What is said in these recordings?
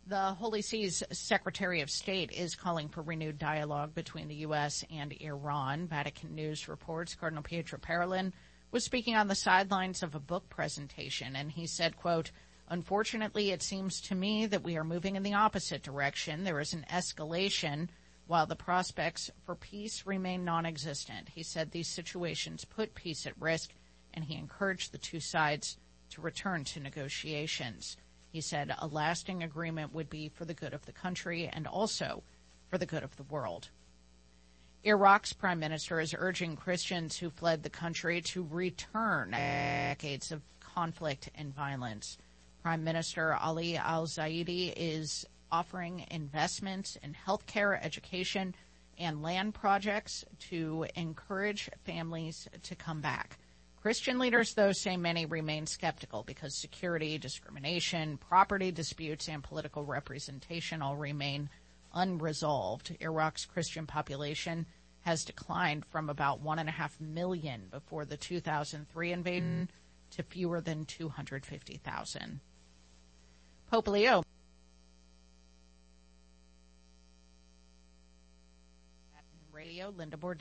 The Holy See's Secretary of State is calling for renewed dialogue between the U.S. and Iran. Vatican News reports Cardinal Pietro Parolin was speaking on the sidelines of a book presentation, and he said, quote, "Unfortunately, it seems to me that we are moving in the opposite direction. There is an escalation while the prospects for peace remain non-existent." He said these situations put peace at risk, and he encouraged the two sides to return to negotiations. He said a lasting agreement would be for the good of the country and also for the good of the world. Iraq's prime minister is urging Christians who fled the country to return after decades of conflict and violence. Prime Minister Ali al-Zaidi is offering investments in healthcare, education, and land projects to encourage families to come back. Christian leaders, though, say many remain skeptical because security, discrimination, property disputes, and political representation all remain unresolved. Iraq's Christian population has declined from about 1.5 million before the 2003 invasion to fewer than 250,000. Pope Leo. Radio, Linda Bordeaux.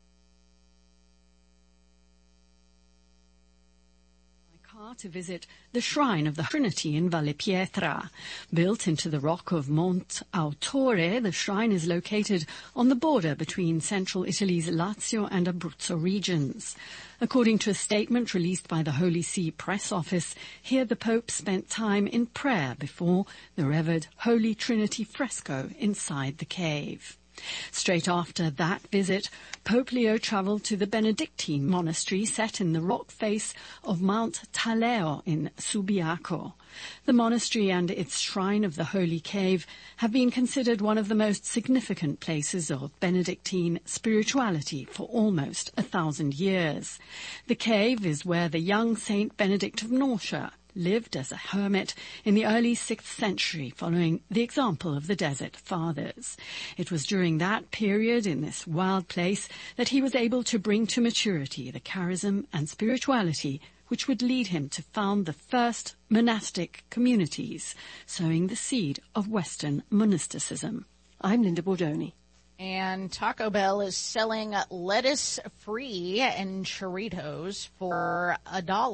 To visit the Shrine of the Trinity in Valle Pietra. Built into the rock of Monte Autore, the shrine is located on the border between central Italy's Lazio and Abruzzo regions. According to a statement released by the Holy See Press Office, here the Pope spent time in prayer before the revered Holy Trinity fresco inside the cave. Straight after that visit, Pope Leo travelled to the Benedictine monastery set in the rock face of Mount Taleo in Subiaco. The monastery and its shrine of the Holy Cave have been considered one of the most significant places of Benedictine spirituality for almost 1,000 years. The cave is where the young Saint Benedict of Norcia lived as a hermit in the early 6th century, following the example of the Desert Fathers. It was during that period in this wild place that he was able to bring to maturity the charism and spirituality which would lead him to found the first monastic communities, sowing the seed of Western monasticism. I'm Linda Bordoni. And Taco Bell is selling lettuce-free and churritos for $1.